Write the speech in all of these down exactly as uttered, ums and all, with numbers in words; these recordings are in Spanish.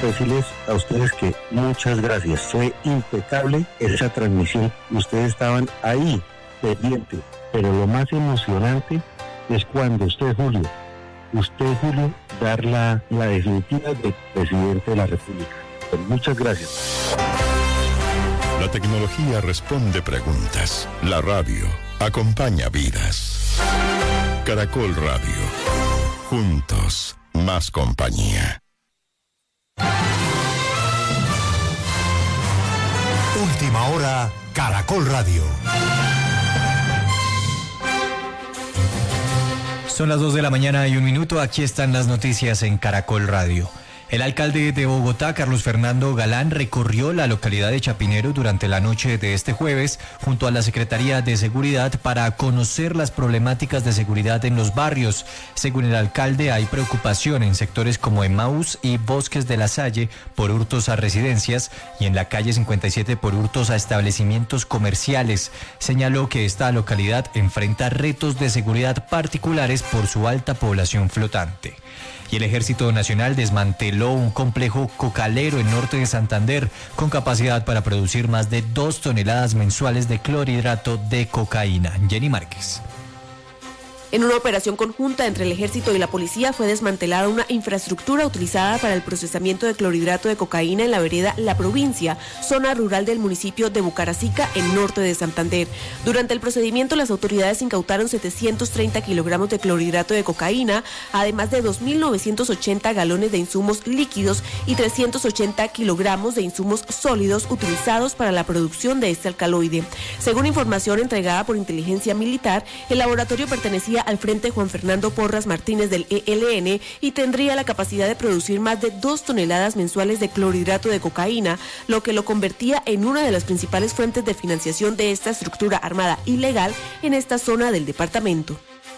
decirles a ustedes que muchas gracias. Fue impecable esa transmisión. Ustedes estaban ahí, pendientes. Pero lo más emocionante es cuando usted, Julio, usted, Julio, dar la, la definitiva de presidente de la República. Pues muchas gracias. La tecnología responde preguntas. La radio acompaña vidas. Caracol Radio. Juntos, más compañía. Última hora, Caracol Radio. Son las dos de la mañana y un minuto. Aquí están las noticias en Caracol Radio. El alcalde de Bogotá, Carlos Fernando Galán, recorrió la localidad de Chapinero durante la noche de este jueves junto a la Secretaría de Seguridad para conocer las problemáticas de seguridad en los barrios. Según el alcalde, hay preocupación en sectores como Emaús y Bosques de la Salle por hurtos a residencias y en la calle cincuenta y siete por hurtos a establecimientos comerciales. Señaló que esta localidad enfrenta retos de seguridad particulares por su alta población flotante. Y el Ejército Nacional desmanteló un complejo cocalero en norte de Santander con capacidad para producir más de dos toneladas mensuales de clorhidrato de cocaína. Jenny Márquez. En una operación conjunta entre el Ejército y la Policía fue desmantelada una infraestructura utilizada para el procesamiento de clorhidrato de cocaína en la vereda La Provincia, zona rural del municipio de Bucaracica, en norte de Santander. Durante el procedimiento, las autoridades incautaron setecientos treinta kilogramos de clorhidrato de cocaína, además de dos mil novecientos ochenta galones de insumos líquidos y trescientos ochenta kilogramos de insumos sólidos utilizados para la producción de este alcaloide. Según información entregada por Inteligencia Militar, el laboratorio pertenecía al Frente Juan Fernando Porras Martínez del E L N y tendría la capacidad de producir más de dos toneladas mensuales de clorhidrato de cocaína, lo que lo convertía en una de las principales fuentes de financiación de esta estructura armada ilegal en esta zona del departamento.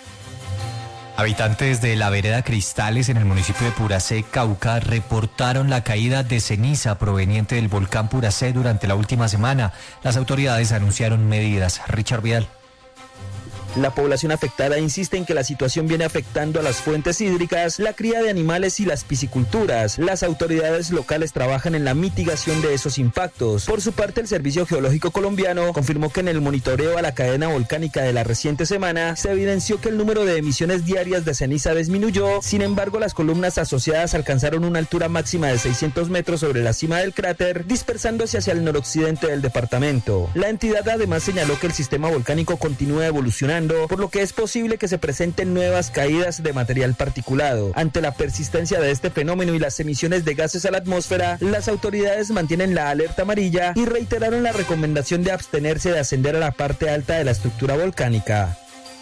Habitantes de la vereda Cristales en el municipio de Puracé, Cauca, reportaron la caída de ceniza proveniente del volcán Puracé durante la última semana. Las autoridades anunciaron medidas. Richard Vidal. La población afectada insiste en que la situación viene afectando a las fuentes hídricas, la cría de animales y las pisciculturas. Las autoridades locales trabajan en la mitigación de esos impactos. Por su parte, el Servicio Geológico Colombiano confirmó que en el monitoreo a la cadena volcánica de la reciente semana se evidenció que el número de emisiones diarias de ceniza disminuyó. Sin embargo, las columnas asociadas alcanzaron una altura máxima de seiscientos metros sobre la cima del cráter, dispersándose hacia el noroccidente del departamento. La entidad además señaló que el sistema volcánico continúa evolucionando, por lo que es posible que se presenten nuevas caídas de material particulado. Ante la persistencia de este fenómeno y las emisiones de gases a la atmósfera, las autoridades mantienen la alerta amarilla y reiteraron la recomendación de abstenerse de ascender a la parte alta de la estructura volcánica.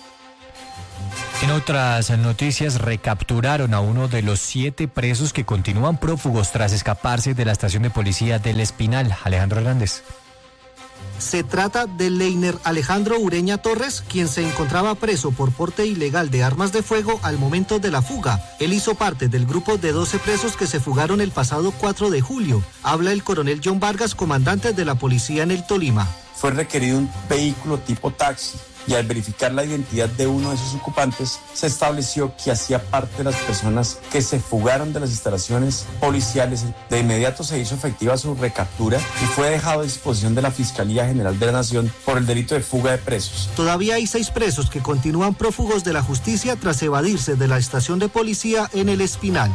En otras noticias, recapturaron a uno de los siete presos que continúan prófugos tras escaparse de la estación de policía del Espinal. Alejandro Hernández. Se trata de Leiner Alejandro Ureña Torres, quien se encontraba preso por porte ilegal de armas de fuego al momento de la fuga. Él hizo parte del grupo de doce presos que se fugaron el pasado cuatro de julio. Habla el coronel John Vargas, comandante de la policía en el Tolima. Fue requerido un vehículo tipo taxi y al verificar la identidad de uno de esos ocupantes se estableció que hacía parte de las personas que se fugaron de las instalaciones policiales. De inmediato se hizo efectiva su recaptura y fue dejado a disposición de la Fiscalía General de la Nación por el delito de fuga de presos. Todavía hay seis presos que continúan prófugos de la justicia tras evadirse de la estación de policía en el Espinal.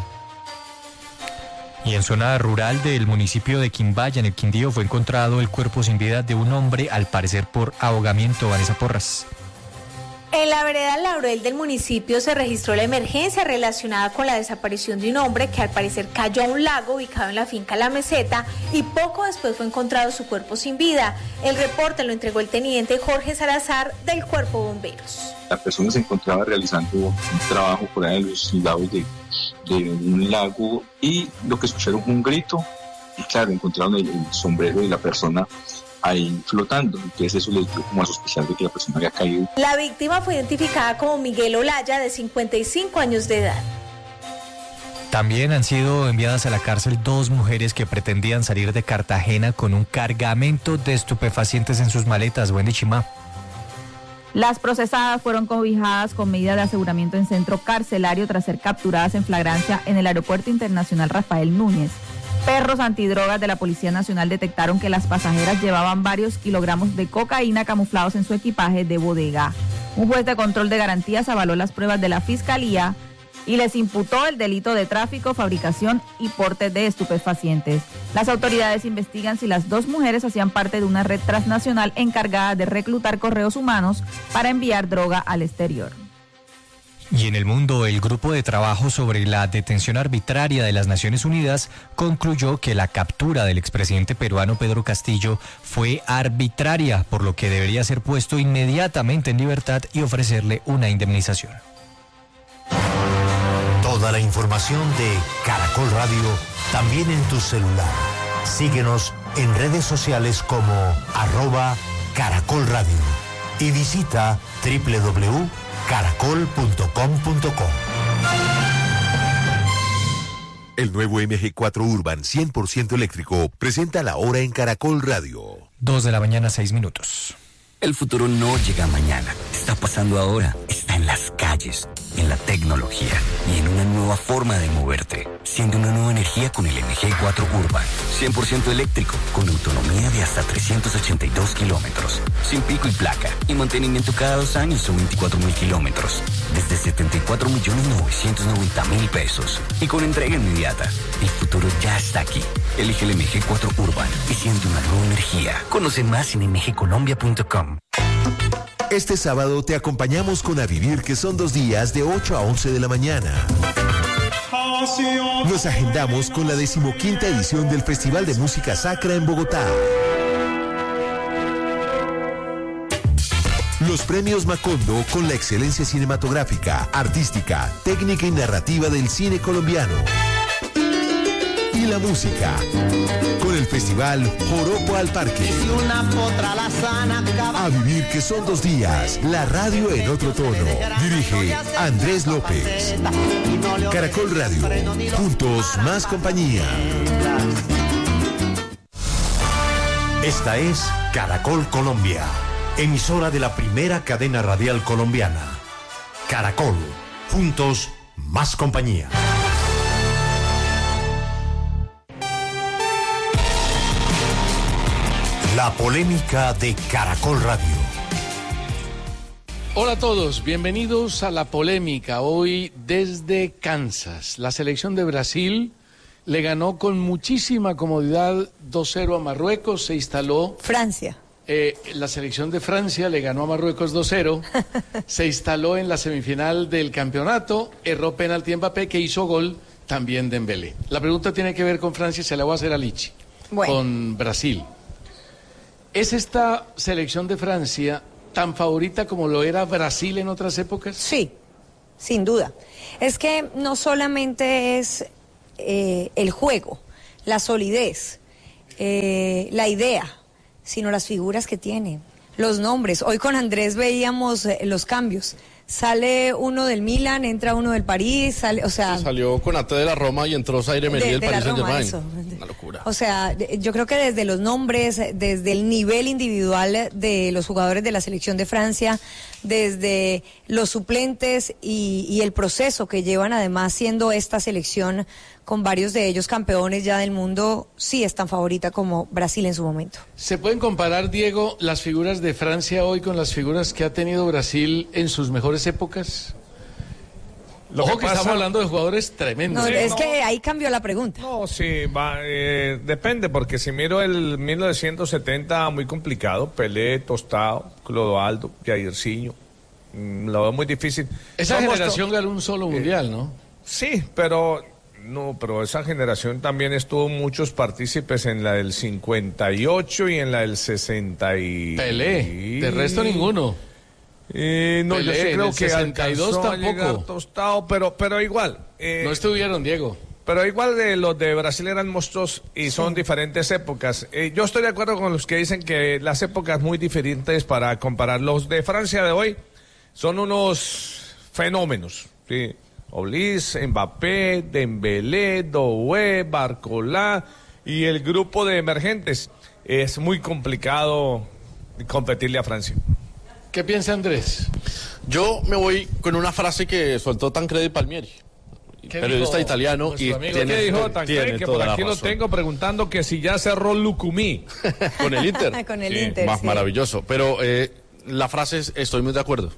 Y en zona rural del municipio de Quimbaya, en el Quindío, fue encontrado el cuerpo sin vida de un hombre, al parecer por ahogamiento. Vanessa Porras. En la vereda Laurel del municipio se registró la emergencia relacionada con la desaparición de un hombre que al parecer cayó a un lago ubicado en la finca La Meseta y poco después fue encontrado su cuerpo sin vida. El reporte lo entregó el teniente Jorge Salazar del Cuerpo Bomberos. La persona se encontraba realizando un trabajo por ahí en los lados de, de un lago y lo que escucharon fue un grito y claro, encontraron el, el sombrero de la persona ahí flotando, entonces eso les dio como a sospechar de que la persona había caído. La víctima fue identificada como Miguel Olaya, de cincuenta y cinco años de edad. También han sido enviadas a la cárcel dos mujeres que pretendían salir de Cartagena con un cargamento de estupefacientes en sus maletas. Wendy Chimá. Las procesadas fueron cobijadas con medidas de aseguramiento en centro carcelario tras ser capturadas en flagrancia en el Aeropuerto Internacional Rafael Núñez. Perros antidrogas de la Policía Nacional detectaron que las pasajeras llevaban varios kilogramos de cocaína camuflados en su equipaje de bodega. Un juez de control de garantías avaló las pruebas de la Fiscalía y les imputó el delito de tráfico, fabricación y porte de estupefacientes. Las autoridades investigan si las dos mujeres hacían parte de una red transnacional encargada de reclutar correos humanos para enviar droga al exterior. Y en el mundo, el Grupo de Trabajo sobre la Detención Arbitraria de las Naciones Unidas concluyó que la captura del expresidente peruano Pedro Castillo fue arbitraria, por lo que debería ser puesto inmediatamente en libertad y ofrecerle una indemnización. Toda la información de Caracol Radio también en tu celular. Síguenos en redes sociales como arroba Caracol Radio y visita doble u doble u doble u punto caracol punto com punto co. El nuevo M G cuatro Urban cien por ciento eléctrico presenta la hora en Caracol Radio. Dos de la mañana, seis minutos. El futuro no llega mañana, está pasando ahora, está en las calles, en la tecnología y en una nueva forma de moverte. Siente una nueva energía con el M G cuatro Urban, cien por ciento eléctrico, con autonomía de hasta trescientos ochenta y dos kilómetros, sin pico y placa, y mantenimiento cada dos años o veinticuatro mil kilómetros, desde setenta y cuatro millones novecientos noventa mil pesos, y con entrega inmediata. El futuro ya está aquí. Elige el M G cuatro Urban y siente una nueva energía. Conoce más en m g colombia punto com. Este sábado te acompañamos con A Vivir, que son dos días de ocho a once de la mañana. Nos agendamos con la decimoquinta edición del Festival de Música Sacra en Bogotá. Los premios Macondo con la excelencia cinematográfica, artística, técnica y narrativa del cine colombiano. Y la música, con el festival Joropo al Parque. A Vivir, que son dos días, la radio en otro tono. Dirige Andrés López. Caracol Radio, juntos más compañía. Esta es Caracol Colombia, emisora de la primera cadena radial colombiana. Caracol, juntos más compañía. La polémica de Caracol Radio. Hola a todos, bienvenidos a La Polémica. Hoy desde Kansas. La selección de Brasil le ganó con muchísima comodidad dos cero a Marruecos, se instaló... Francia. Eh, la selección de Francia le ganó a Marruecos dos cero, se instaló en la semifinal del campeonato, erró penalti a Mbappé, que hizo gol también Dembélé. La pregunta tiene que ver con Francia, se la voy a hacer a Lichi, bueno. Con Brasil. ¿Es esta selección de Francia tan favorita como lo era Brasil en otras épocas? Sí, sin duda. Es que no solamente es eh, el juego, la solidez, eh, la idea, sino las figuras que tiene, los nombres. Hoy con Andrés veíamos eh, los cambios. Sale uno del Milan, entra uno del París, sale, o sea... Sí, salió Konaté de la Roma y entró Zaire Emery del Paris Saint-Germain. Una locura. O sea, yo creo que desde los nombres, desde el nivel individual de los jugadores de la selección de Francia, desde los suplentes y, y el proceso que llevan además siendo esta selección con varios de ellos campeones ya del mundo, sí es tan favorita como Brasil en su momento. ¿Se pueden comparar, Diego, las figuras de Francia hoy con las figuras que ha tenido Brasil en sus mejores épocas? Lo Ojo que, que pasa... estamos hablando de jugadores tremendos. No, sí, es no. que ahí cambió la pregunta. No, sí, va, eh, depende, porque si miro el mil novecientos setenta, muy complicado, Pelé, Tostado, Clodoaldo, Jairzinho, mm, lo veo muy difícil. Esa Somos generación ganó un solo mundial, ¿no? Sí, pero... No, pero esa generación también estuvo muchos partícipes en la del cincuenta y ocho y en la del sesenta y... Pelé, de resto ninguno. Eh, no, Pelé, yo sí creo en que sesenta y dos tampoco. Tostado, pero, pero igual. Eh, no estuvieron, Diego. Pero igual de los de Brasil eran monstruos y son sí. diferentes épocas. Eh, yo estoy de acuerdo con los que dicen que las épocas muy diferentes para comparar. Los de Francia de hoy son unos fenómenos, sí. Olis, Mbappé, Dembélé, Doué, Barcola y el grupo de emergentes. Es muy complicado competirle a Francia. ¿Qué piensa Andrés? Yo me voy con una frase que soltó Tancredi Palmieri. periodista italiano, y tiene, ¿qué dijo tiene que toda por la aquí lo razón. tengo preguntando que si ya cerró Lucumí Con el Inter. Con el Sí, Inter, más sí. maravilloso. Pero eh, la frase es, estoy muy de acuerdo.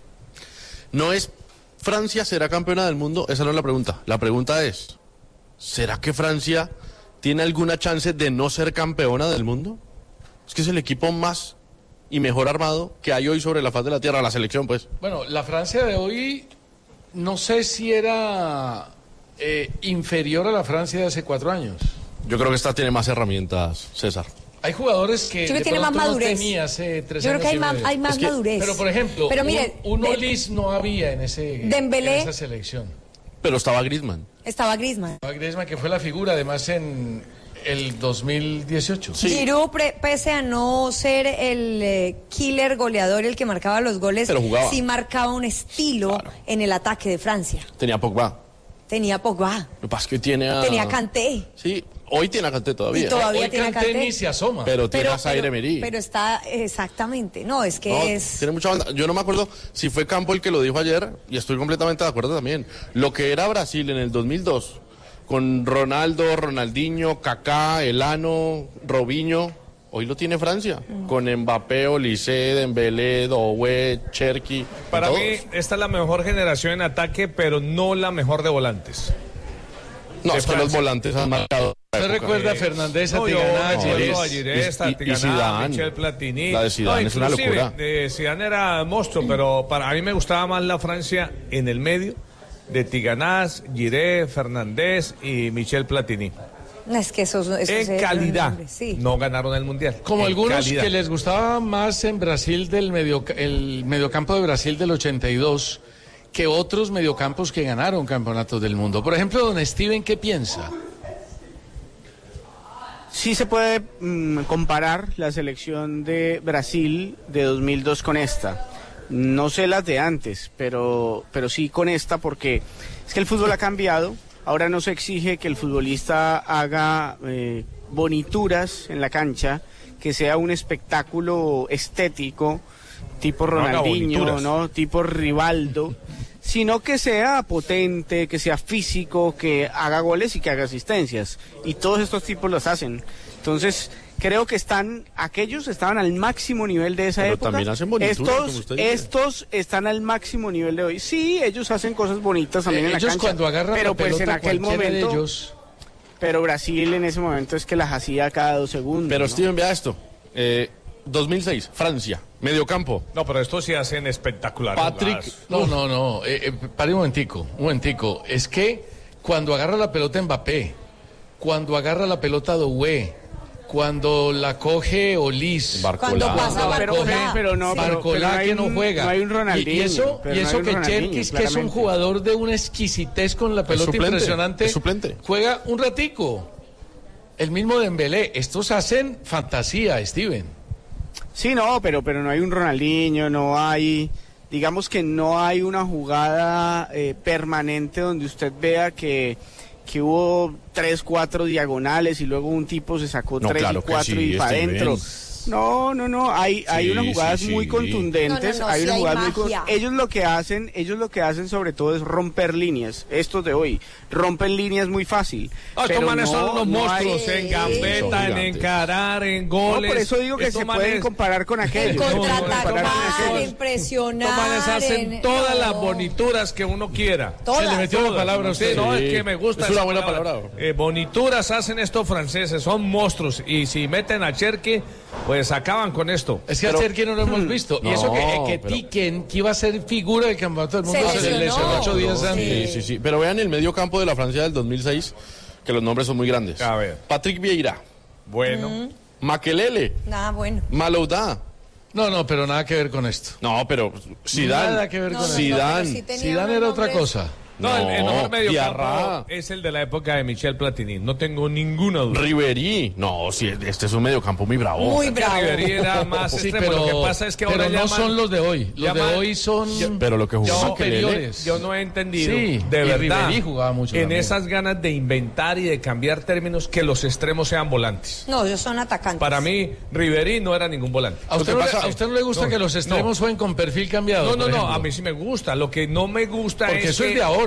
No es, ¿Francia será campeona del mundo? Esa no es la pregunta. La pregunta es, ¿será que Francia tiene alguna chance de no ser campeona del mundo? Es que es el equipo más y mejor armado que hay hoy sobre la faz de la tierra, la selección, pues. Bueno, la Francia de hoy no sé si era eh, inferior a la Francia de hace cuatro años. Yo creo que esta tiene más herramientas, César. Hay jugadores que Yo creo de que tiene más pronto no madurez. tenía hace tres Yo creo años que hay y más, medio. hay más Es que- madurez. Pero por ejemplo, Pero mire, un, un de- Olis no había en ese Dembélé- en esa selección. Pero estaba Griezmann. estaba Griezmann. Griezmann, que fue la figura además en el dos mil dieciocho. Giroud, pre- pese a no ser el eh, killer goleador, el que marcaba los goles, Pero jugaba. sí marcaba un estilo en el ataque de Francia. Tenía Pogba. Tenía Pogba, Lo que pasa es que tiene a... tenía Kanté. Sí, hoy tiene a Kanté todavía. Y todavía Hoy tiene a Kanté Kanté. ni se asoma. Pero tiene Pero, a Zaire pero- Emery. pero está, exactamente, no, es que No, es... tiene mucha banda. Yo no me acuerdo si fue Campo el que lo dijo ayer, y estoy completamente de acuerdo también. Lo que era Brasil en el dos mil dos, con Ronaldo, Ronaldinho, Kaká, Elano, Robinho, hoy lo tiene Francia. Con Mbappé, Olise, Dembélé, Doué, Cherki. Para todos. mí, esta es la mejor generación en ataque, pero no la mejor de volantes. No, de es que los Francia. volantes han marcado. la ¿Usted época. recuerda a Fernández, a No, yo Tigana, recuerdo Giroud? a y- Girés, a y- y Tigana, Zidane. Michel Platini. La de Zidane es una inclusive, locura. De Zidane era monstruo, pero para a mí me gustaba más la Francia en el medio de Tiganás, Giré, Fernández y Michel Platini. Es que esos, esos En eran calidad, nombres, sí. no ganaron el Mundial. Como En algunos calidad. que les gustaba más en Brasil del medio, el mediocampo de Brasil del ochenta y dos que otros mediocampos que ganaron campeonatos del mundo. Por ejemplo, don Steven, ¿qué piensa? Sí se puede mm, comparar la selección de Brasil de dos mil dos con esta. No sé las de antes, pero, pero sí con esta porque es que el fútbol ha cambiado. Ahora no se exige que el futbolista haga eh, bonituras en la cancha, que sea un espectáculo estético, tipo No haga Ronaldinho, bonituras. ¿no? Tipo Rivaldo, sino que sea potente, que sea físico, que haga goles y que haga asistencias. Y todos estos tipos los hacen. Entonces, creo que están, aquellos estaban al máximo nivel de esa Pero época. también hacen bonituras, estos, como usted dice. estos están al máximo nivel de hoy. Sí, ellos hacen cosas bonitas también Eh, en la ellos cancha. cuando agarran pero la pues en pelota, aquel cualquiera de momento, ellos- pero Brasil en ese momento es que las hacía cada dos segundos. Pero ¿no? Steven, vea esto. Eh, dos mil seis, Francia, mediocampo. No, pero estos sí hacen espectacular. Patrick, jugadas. No, no, no. Eh, eh, pare un momentico, un momentico. Es que cuando agarra la pelota Mbappé, cuando agarra la pelota Doué, cuando la coge Olis, Cuando pasa la Pero, coge Barcolá. pero no, pero- Barcolá, pero no hay que no un- juega. no hay un Y- Ronaldinho, Y, eso, pero y no hay eso un que Ronaldinho, Cherkis, que es un claramente. jugador de una exquisitez con la pelota suplente, impresionante, es suplente. juega un ratico. El mismo Dembélé. Estos hacen fantasía, Steven. Sí, no, pero, pero no hay un Ronaldinho, no hay, digamos que no hay una jugada eh, permanente donde usted vea que, que hubo tres, cuatro diagonales y luego un tipo se sacó No, tres claro y que cuatro sí, y para Steven. adentro. No, no, no, hay, hay Sí, unas jugadas sí, muy sí. contundentes, No, no, no, hay sí unas hay jugadas muy con- magia. ellos lo que hacen, ellos lo que hacen sobre todo es romper líneas, estos de hoy, rompen líneas muy fácil. Ah, estos pero manes no- son unos no monstruos hay- en gambeta, Son en gigantes. encarar, en No, goles. por eso digo que Estos se pueden manes- comparar con En aquellos. no, no, contraatacar, comparar con en aquellos. impresionar. Estos manes hacen en- todas no. las bonituras que uno quiera. Todas. Se le metió la Todas. palabra a Sí, usted. no, Sí. es que me gusta. Es una esa buena palabra. Eh, bonituras hacen estos franceses, son monstruos. Y si meten a Cherki, pues acaban con esto. Es que Pero- a Cherki no lo hemos visto. y No, eso que, eh, que pero- Tiken, que iba a ser figura del campeonato del Se mundo, se, le lesionó. lesionó ocho días Sí. antes. Sí, sí, sí. Pero vean el medio campo de la Francia del dos mil seis, que los nombres son muy grandes. A ver. Patrick Vieira, Bueno. Makelele, Nada bueno. Malouda. No, no, pero nada que ver con esto. No, pero Zidane. Nada que ver No, con no, eso. no, pero Zidane. sí tenía Zidane unos era otra nombres- cosa. No, el, el mejor medio Diarra, es el de la época de Michel Platini. No tengo ninguna duda. Ribery. No, sí, este es un medio campo muy bravo. Muy bravo. Ribery era más Sí, extremo. pero, Lo que pasa es que pero ahora no llaman- son los de hoy. Los llaman- de hoy son Pero lo que jugó Yo- Makelele. superiores. Yo no he entendido, Sí, de y verdad, Ribery jugaba mucho en también. esas ganas de inventar y de cambiar términos, que los extremos sean volantes. No, ellos son atacantes. Para mí, Ribery no era ningún volante. ¿A usted, Lo no que le, pasa- a usted no le gusta No, que los extremos no. jueguen con perfil cambiado? No, no, por no, ejemplo? a mí sí me gusta. Lo que no me gusta Porque es eso que es de ahora.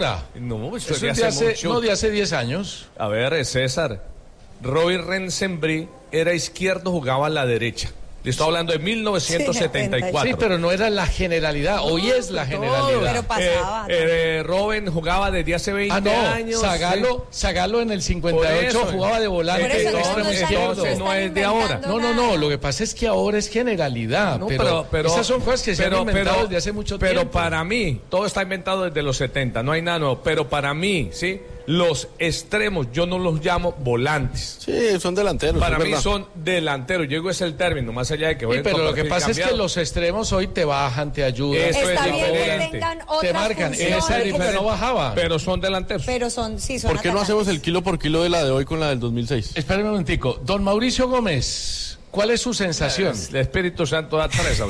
ahora. No, eso es de hace, mucho. no, de hace diez años. A ver, César, Robin Rensenbrink era izquierdo, jugaba a la derecha. Le estoy hablando de mil novecientos setenta y cuatro. Sí, pero no era la generalidad. Hoy no, es la generalidad. Pero pasaba. Eh, eh, Robin jugaba desde hace veinte ah, no, años. Zagalo, sí. Zagalo en el cincuenta y ocho jugaba de volante. Por eso, extremo no, izquierdo. No es de ahora. No, no, no. Lo que pasa es que ahora es generalidad. No, pero, pero, pero esas son cosas que se pero, han inventado pero, desde hace mucho pero tiempo. Pero para mí, todo está inventado desde los setenta. No hay nada nuevo. Pero para mí, ¿sí? Los extremos, yo no los llamo volantes. Sí, son delanteros. Para es mí verdad. son delanteros. Yo digo es el término, más allá de que... Sí, pero lo que pasa cambiado. Es que los extremos hoy te bajan, te ayudan. Eso Está es bien diferente. que tengan otras te marcan, funciones. esa es diferente. No bajaba. Pero son delanteros. Pero son, sí, son ¿Por qué no atacantes. hacemos el kilo por kilo de la de hoy con la del dos mil seis? Espérame un momentico. Don Mauricio Gómez, ¿cuál es su sensación? El Espíritu Santo da tres.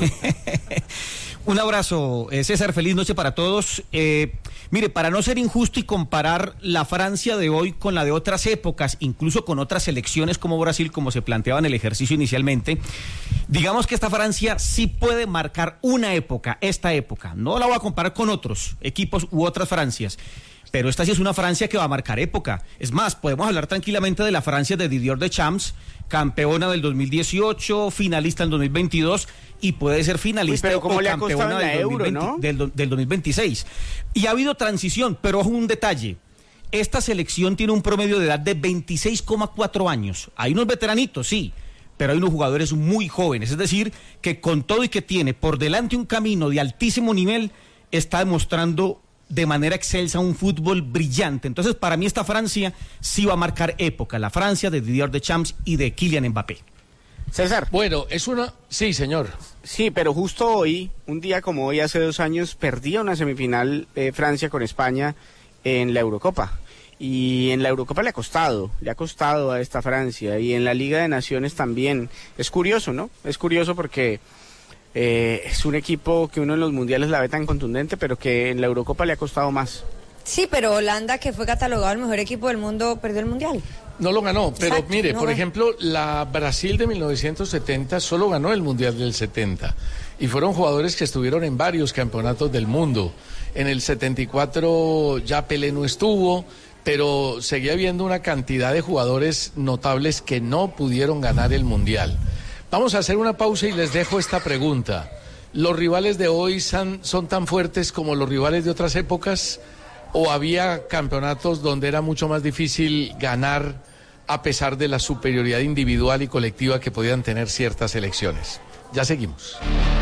Un abrazo, eh, César, feliz noche para todos. Eh, mire, para no ser injusto y comparar la Francia de hoy con la de otras épocas, incluso con otras selecciones como Brasil, como se planteaba en el ejercicio inicialmente, digamos que esta Francia sí puede marcar una época, esta época. No la voy a comparar con otros equipos u otras Francias, pero esta sí es una Francia que va a marcar época. Es más, podemos hablar tranquilamente de la Francia de Didier Deschamps, campeona del dos mil dieciocho, finalista en dos mil veintidós y puede ser finalista Uy, o ¿cómo le ha campeona del, Euro, dos mil veinte, ¿no? del, del dos mil veintiséis. Y ha habido transición, pero ojo un detalle. Esta selección tiene un promedio de edad de veintiséis coma cuatro años. Hay unos veteranitos, sí, pero hay unos jugadores muy jóvenes. Es decir, que con todo y que tiene por delante un camino de altísimo nivel, está demostrando de manera excelsa un fútbol brillante. Entonces, para mí esta Francia sí va a marcar época, la Francia de Didier Deschamps y de Kylian Mbappé. César. Bueno, es una... Sí, señor. Sí, pero justo hoy, un día como hoy, hace dos años, perdía una semifinal eh, Francia con España en la Eurocopa. Y en la Eurocopa le ha costado, le ha costado a esta Francia. Y en la Liga de Naciones también. Es curioso, ¿no? Es curioso porque... Eh, es un equipo que uno en los mundiales la ve tan contundente, pero que en la Eurocopa le ha costado más. Sí, pero Holanda, que fue catalogado el mejor equipo del mundo, perdió el mundial. No lo ganó, pero Exacto, mire, no por ganó. ejemplo, la Brasil de mil novecientos setenta solo ganó el mundial del setenta. Y fueron jugadores que estuvieron en varios campeonatos del mundo. En el setenta y cuatro ya Pelé no estuvo, pero seguía habiendo una cantidad de jugadores notables que no pudieron ganar el mundial. Vamos a hacer una pausa y les dejo esta pregunta. ¿Los rivales de hoy son, son tan fuertes como los rivales de otras épocas? ¿O había campeonatos donde era mucho más difícil ganar a pesar de la superioridad individual y colectiva que podían tener ciertas selecciones? Ya seguimos.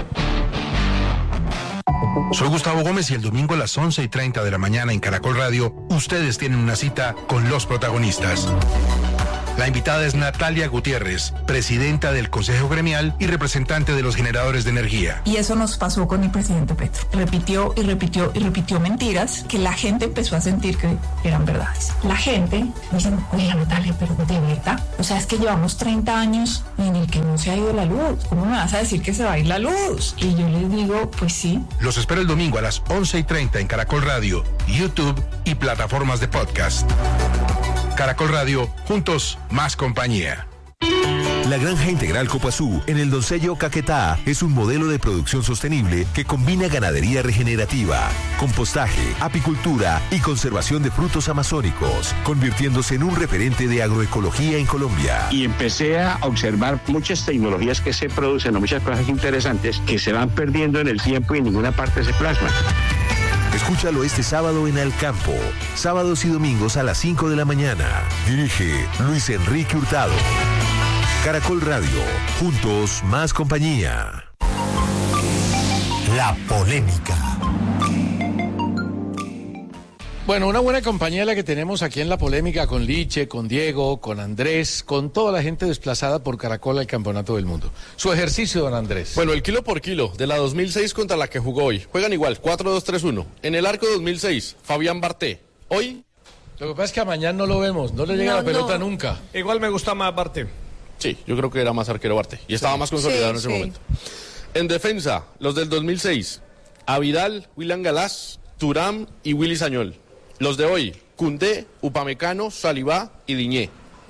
Soy Gustavo Gómez y el domingo a las once y treinta de la mañana en Caracol Radio, ustedes tienen una cita con los protagonistas. La invitada es Natalia Gutiérrez, presidenta del Consejo Gremial y representante de los generadores de energía. Y eso nos pasó con el presidente Petro. Repitió y repitió y repitió mentiras que la gente empezó a sentir que eran verdades. La gente dice, oye Natalia, pero de verdad, o sea, es que llevamos treinta años en el que no se ha ido la luz. ¿Cómo me vas a decir que se va a ir la luz? Y yo les digo, pues sí. Los espero el domingo a las once y treinta en Caracol Radio, YouTube y plataformas de podcast. Caracol Radio, juntos, más compañía. La Granja Integral Copazú en el Doncello Caquetá es un modelo de producción sostenible que combina ganadería regenerativa, compostaje, apicultura y conservación de frutos amazónicos, convirtiéndose en un referente de agroecología en Colombia. Y empecé a observar muchas tecnologías que se producen, o muchas cosas interesantes que se van perdiendo en el tiempo y en ninguna parte se plasman. Escúchalo este sábado en Al Campo, sábados y domingos a las cinco de la mañana. Dirige Luis Enrique Hurtado. Caracol Radio, juntos más compañía. La polémica. Bueno, una buena compañía la que tenemos aquí en La Polémica con Liche, con Diego, con Andrés, con toda la gente desplazada por Caracol al Campeonato del Mundo. Su ejercicio, don Andrés. Bueno, el kilo por kilo de la dos mil seis contra la que jugó hoy. Juegan igual, cuatro dos tres uno. En el arco dos mil seis, Fabián Barté. Hoy... Lo que pasa es que a mañana no lo vemos, no le llega No, la pelota no. nunca. Igual me gusta más Barté. Sí, yo creo que era más arquero Barté. Y estaba más consolidado Sí, en ese sí. momento. En defensa, los del dos mil seis. Avidal, William Galás, Turam y Willy Sañol. Los de hoy, Koundé, Upamecano, Salivá y Diñé.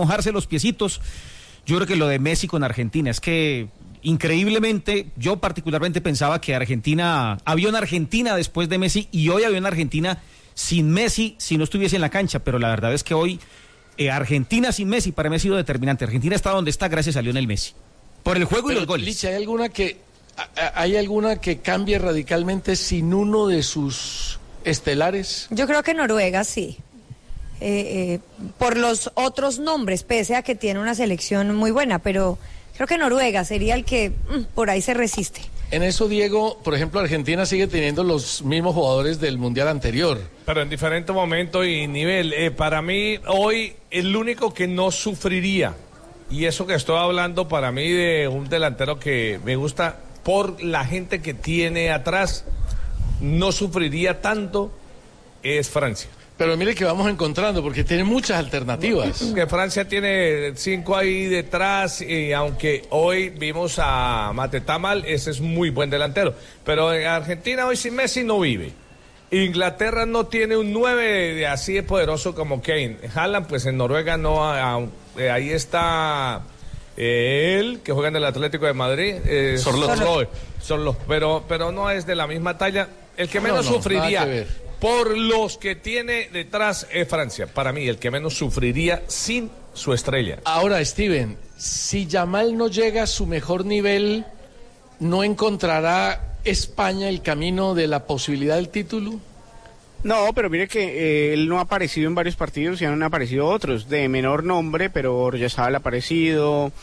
mojarse los piecitos. yo creo que lo de Messi con Argentina, es que increíblemente, yo particularmente pensaba que Argentina, había una Argentina después de Messi y hoy había una Argentina sin Messi si no estuviese en la cancha, pero la verdad es que hoy eh, Argentina sin Messi para mí ha sido determinante. Argentina está donde está gracias a Lionel Messi, por el juego pero, y los goles. Licha, ¿hay alguna que hay alguna que cambie radicalmente sin uno de sus estelares? Yo creo que Noruega sí. Eh, eh, por los otros nombres, pese a que tiene una selección muy buena, pero creo que Noruega sería el que mm, por ahí se resiste. En eso, Diego, por ejemplo, Argentina sigue teniendo los mismos jugadores del Mundial anterior. Pero en diferente momento y nivel. Eh, para mí, hoy, el único que no sufriría, y eso que estoy hablando para mí de un delantero que me gusta por la gente que tiene atrás, no sufriría tanto, es Francia. Pero mire que vamos encontrando, porque tiene muchas alternativas. Que Francia tiene cinco ahí detrás, y aunque hoy vimos a Matetamal, ese es muy buen delantero. Pero en Argentina hoy sin Messi no vive. Inglaterra no tiene un nueve de así de poderoso como Kane. Haaland, pues en Noruega no, a, eh, ahí está eh, él, que juega en el Atlético de Madrid. Eh, Sorloth. Sorloth. Pero, pero no es de la misma talla. El que menos no, no, sufriría por los que tiene detrás es Francia. Para mí, el que menos sufriría sin su estrella. Ahora, Steven, si Yamal no llega a su mejor nivel, ¿no encontrará España el camino de la posibilidad del título? No, pero mire que eh, él no ha aparecido en varios partidos y han aparecido otros de menor nombre, pero Oyarzabal ha aparecido,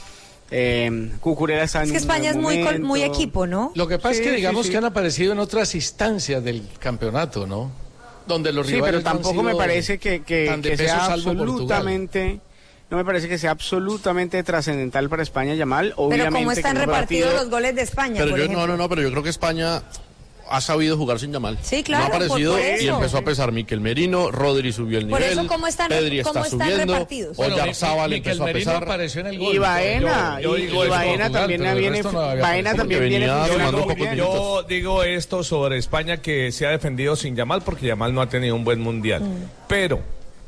eh, Cucurella está en Es que España es muy, momento. muy equipo, ¿no? Lo que pasa Sí, es que digamos sí, sí. que han aparecido en otras instancias del campeonato, ¿no? Donde los Sí, rivales pero tampoco no han me sido parece que, que, tan de que peso, sea salvo absolutamente... No me parece que sea absolutamente trascendental para España, Yamal. Obviamente Pero cómo están que no repartidos partido- los goles de España, Pero por yo, ejemplo. no, no, no, pero yo creo que España ha sabido jugar sin Yamal. Sí, claro, No ha aparecido por- por eso. y empezó a pesar Miquel Merino, Rodri subió el Por nivel, eso, ¿cómo están- Pedri cómo está están subiendo, repartidos? Oyarzabal Miquel empezó a Merino pesar. apareció en el gol. Y Baena, Yo- yo y, digo y eso, Baena Portugal, también pero el viene, resto no había Baena pasado. también Porque viene venía funcionando sumando muy pocos bien. minutos. Yo digo esto sobre España, que se ha defendido sin Yamal porque Yamal no ha tenido un buen mundial. Pero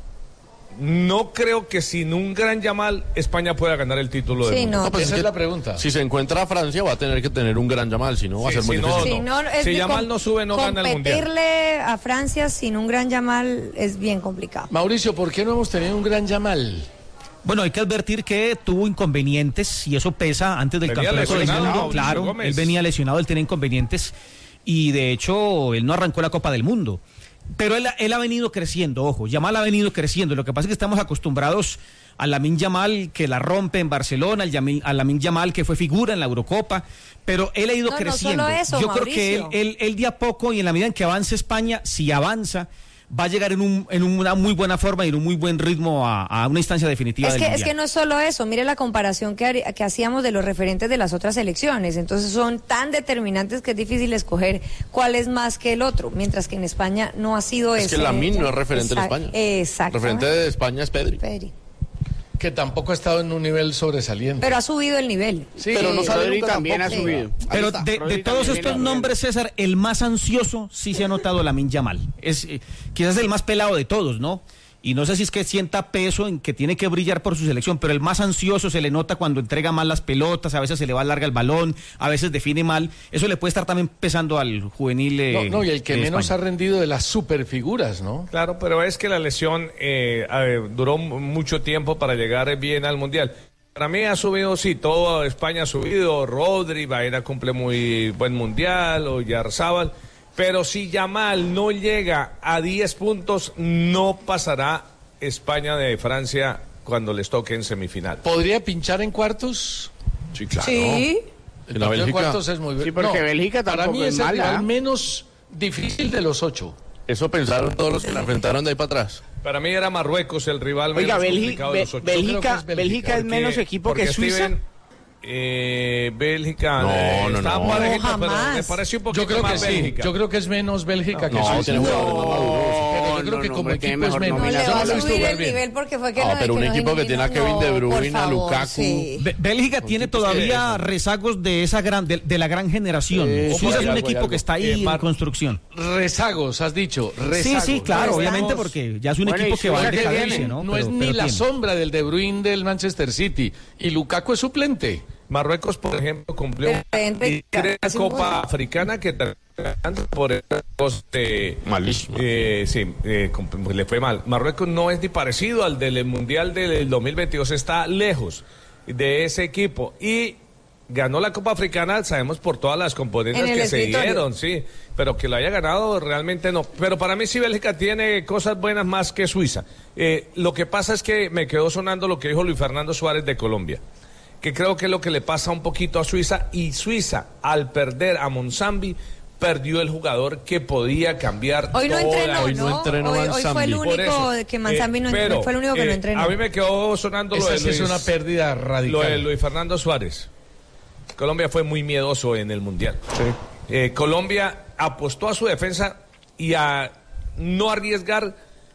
no creo que sin un gran Yamal España pueda ganar el título del Sí, mundo. no. No, pues Esa es es que la pregunta. Si se encuentra a Francia va a tener que tener un gran Yamal, si no va a Sí, ser muy si no, difícil. Sí, no, es Si que Yamal com- no sube, no gana el Mundial. Competirle a Francia sin un gran Yamal es bien complicado. Mauricio, ¿por qué no hemos tenido un gran Yamal? Bueno, hay que advertir que tuvo inconvenientes y eso pesa antes del Venía campeonato del lesionado, mundo. Mauricio Claro, Gómez. él venía lesionado, él tenía inconvenientes y de hecho él no arrancó la Copa del Mundo. Pero él, él ha venido creciendo, ojo, Yamal ha venido creciendo. Lo que pasa es que estamos acostumbrados a Lamine Yamal que la rompe en Barcelona, al Yami- a Lamine Yamal que fue figura en la Eurocopa, pero él ha ido No, no creciendo. solo eso, Yo creo que él, Mauricio. él, él de a poco y en la medida en que avance España, si avanza, va a llegar en, un, en una muy buena forma y en un muy buen ritmo a, a una instancia definitiva Es del que, es Mundial. que no es solo eso, mire la comparación que, hari- que hacíamos de los referentes de las otras elecciones, entonces son tan determinantes que es difícil escoger cuál es más que el otro, mientras que en España no ha sido Es ese. que Lamine no es referente en Exact- España. Exacto. Referente de España es Pedri. Pedri. Que tampoco ha estado en un nivel sobresaliente. Pero ha subido el nivel. Sí, pero no sale Rodri nunca también tampoco. ha subido. Ahí Pero está. de, Rodri de todos también estos viene nombres, César, el más ansioso sí se ha notado Lamine Yamal. Es eh, quizás el más pelado de todos, ¿no? Y no sé si es que sienta peso en que tiene que brillar por su selección, pero el más ansioso se le nota cuando entrega mal las pelotas, a veces se le va larga el balón, a veces define mal. Eso le puede estar también pesando al juvenil. eh, No, no, y el que de menos España. ha rendido de las superfiguras, ¿no? Claro, pero es que la lesión eh, eh, duró m- mucho tiempo para llegar bien al Mundial. Para mí ha subido, sí, toda España ha subido, Rodri, Baena cumple muy buen Mundial, Oyarzabal, pero si Yamal no llega a diez puntos, no pasará España de Francia cuando les toque en semifinal. ¿Podría pinchar en cuartos? Sí, claro. Sí. El En la partido de Bélgica. cuartos es muy Sí, porque Bélgica para tampoco mí es es el mala. rival menos difícil de los ocho. Eso pensaron todos los que la enfrentaron de ahí para atrás. Para mí era Marruecos el rival Oiga, menos Bélgica, complicado de los ocho. Bélgica, Yo creo que es Bélgica, Bélgica es Porque- menos equipo porque que Suiza. Steven, eh, Bélgica. No, eh, no, está no. parejita, No, pero jamás. me parece un poquito Yo creo que más sí. Bélgica. Yo creo que es menos Bélgica que No, Suiza. tiene jugadores más maduros. Pero yo yo creo no, que no, como hombre, tiene equipo es mejor menos. nómina. Le va a Ya lo subir hizo el bien. nivel porque fue que No, no, pero un que nos equipo que tiene a eliminó, Kevin De no, por Bruyne, a favor, Lukaku. sí. Bé- Bélgica tiene todavía rezagos de esa gran de, de la gran generación. Sí, Suiza sí, es un algo, equipo algo. que está ahí Eh, en Mar- construcción. Rezagos, has dicho. Rezagos. Sí, sí, claro, Rezagos. obviamente porque ya es un Bueno, equipo y que va Suiza en que decadencia, viene, ¿no? No Pero- es ni pero la tiene. sombra del De Bruyne del Manchester City. Y Lukaku es suplente. Marruecos, por ejemplo, cumplió Pero, y pero, una Copa Africana que terminó por el coste. Malísimo. Eh, sí, eh, pues le fue mal. Marruecos no es ni parecido al del Mundial del dos mil veintidós, está lejos de ese equipo. Y ganó la Copa Africana, sabemos por todas las componentes En el que se escritorio. dieron, sí, pero que lo haya ganado realmente no. Pero para mí sí Bélgica tiene cosas buenas más que Suiza. Eh, lo que pasa es que me quedó sonando lo que dijo Luis Fernando Suárez de Colombia, que creo que es lo que le pasa un poquito a Suiza, y Suiza, al perder a Monsambi, perdió el jugador que podía cambiar Hoy no toda- entrenó, hoy ¿no? entrenó Hoy- hoy Mansambi. fue el Por único eso, que Mansambi no- pero, fue el único que no eh, entrenó. A mí me quedó sonando lo Esa de sí es Luis- una pérdida radical. lo de Luis Fernando Suárez. Colombia fue muy miedoso en el Mundial. Eh, Colombia apostó a su defensa y a no arriesgar,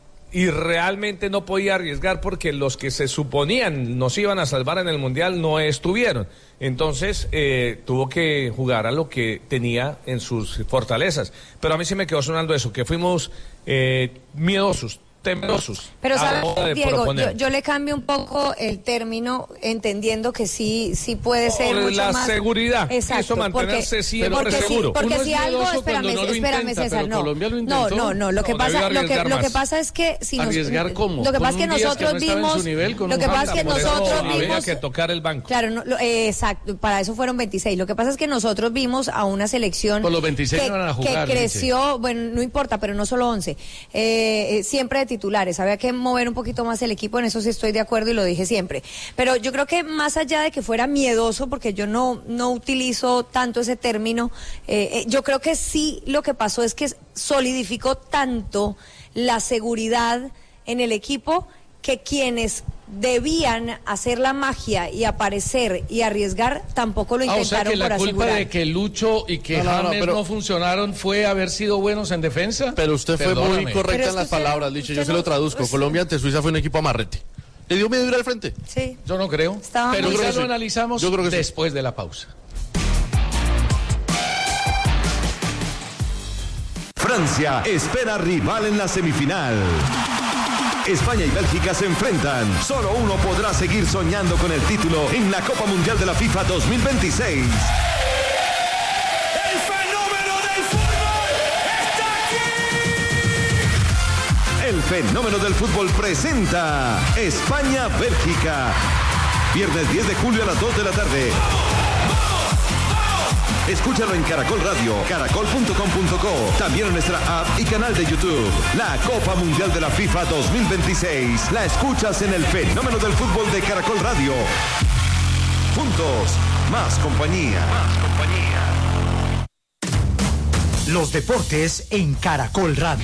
y realmente no podía arriesgar porque los que se suponían nos iban a salvar en el Mundial no estuvieron. Entonces eh, tuvo que jugar a lo que tenía en sus fortalezas. Pero a mí sí me quedó sonando eso, que fuimos eh, miedosos, temerosos. Pero a la sabes, hora de Diego, proponer. yo, yo le cambio un poco el término, entendiendo que sí, sí puede ser Por mucho la más. seguridad, Exacto, quiso mantenerse siempre porque seguro. Sí, porque Uno si es algo, miedoso espérame, cuando no lo espérame, intenta, César, pero no. Colombia lo No, intentó. no, no, lo que No, pasa, debió lo que, arriesgar lo que más. pasa es que si nos, ¿Arriesgar cómo? lo que Con pasa es que un Díaz que no nosotros estaba en vimos, su nivel, con lo un que pasa es Janta, que por eso nosotros había vimos, que tocar el banco. claro, no, lo- eh, exacto, para eso fueron veintiséis. Lo que pasa es que nosotros vimos a una selección Pues los veintiséis que, no van a que jugar, creció, bueno, no importa, pero no solo once, eh, eh, siempre de titulares. Había que mover un poquito más el equipo, en eso sí estoy de acuerdo y lo dije siempre. Pero yo creo que más allá de que fuera miedoso, porque yo no, no utilizo tanto ese término, eh, eh, yo creo que sí lo que pasó es que solidificó tanto la seguridad en el equipo que quienes debían hacer la magia y aparecer y arriesgar tampoco lo Ah, o sea intentaron que por la culpa asegurar. de que Lucho y que No, no, no, James no, pero- funcionaron fue haber sido buenos en defensa. Pero usted fue Perdóname. muy correcta Pero es en las que usted- palabras, Licho. Yo usted se no- lo traduzco. usted- Colombia ante Suiza fue un equipo amarrete. Le dio miedo ir al frente. Sí. Yo no creo. Estaba Pero muy- ya Yo creo que lo sí. analizamos Yo creo que sí. después de la pausa. Francia espera rival en la semifinal. España y Bélgica se enfrentan. Solo uno podrá seguir soñando con el título en la Copa Mundial de la FIFA dos mil veintiséis. ¡El fenómeno del fútbol está aquí! El fenómeno del fútbol presenta España-Bélgica. Viernes diez de julio a las dos de la tarde. Escúchalo en Caracol Radio, caracol punto com punto co, también en nuestra app y canal de YouTube. La Copa Mundial de la FIFA dos mil veintiséis. La escuchas en el fenómeno del fútbol de Caracol Radio. Juntos, más compañía. Más compañía. Los deportes en Caracol Radio.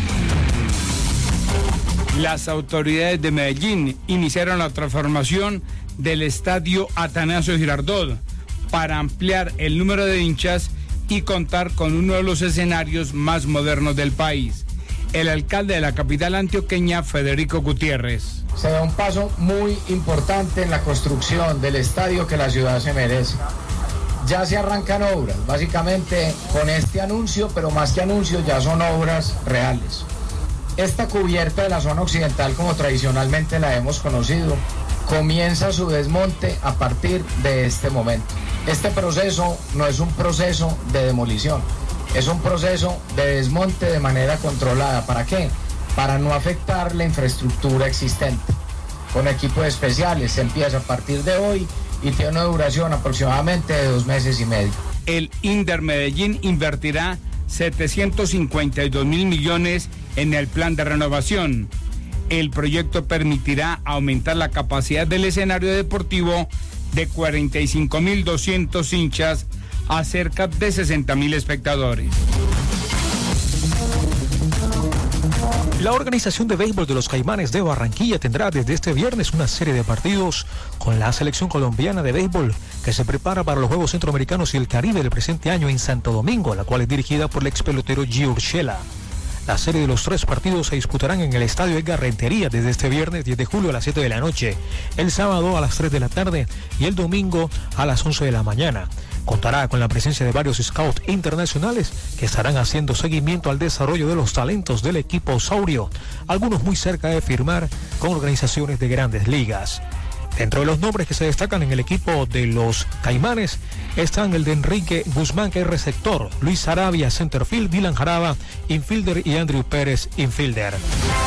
Las autoridades de Medellín iniciaron la transformación del estadio Atanasio Girardot para ampliar el número de hinchas y contar con uno de los escenarios más modernos del país. El alcalde de la capital antioqueña, Federico Gutiérrez. Se da un paso muy importante en la construcción del estadio que la ciudad se merece. Ya se arrancan obras, básicamente con este anuncio, pero más que anuncios ya son obras reales. Esta cubierta de la zona occidental, como tradicionalmente la hemos conocido, comienza su desmonte a partir de este momento. Este proceso no es un proceso de demolición, es un proceso de desmonte de manera controlada. ¿Para qué? Para no afectar la infraestructura existente. Con equipos especiales se empieza a partir de hoy y tiene una duración aproximadamente de dos meses y medio. El Inder Medellín invertirá setecientos cincuenta y dos mil millones en el plan de renovación. El proyecto permitirá aumentar la capacidad del escenario deportivo de cuarenta y cinco mil doscientos hinchas a cerca de sesenta mil espectadores. La organización de béisbol de los Caimanes de Barranquilla tendrá desde este viernes una serie de partidos con la selección colombiana de béisbol que se prepara para los Juegos Centroamericanos y el Caribe del presente año en Santo Domingo, la cual es dirigida por el ex pelotero Gio Urshela. La serie de los tres partidos se disputarán en el Estadio Edgar Rentería desde este viernes diez de julio a las siete de la noche, el sábado a las tres de la tarde y el domingo a las once de la mañana. Contará con la presencia de varios scouts internacionales que estarán haciendo seguimiento al desarrollo de los talentos del equipo saurio, algunos muy cerca de firmar con organizaciones de grandes ligas. Dentro de los nombres que se destacan en el equipo de los Caimanes están el de Enrique Guzmán, que es receptor, Luis Sarabia, centerfield, Dylan Jaraba, infielder y Andrew Pérez, infielder.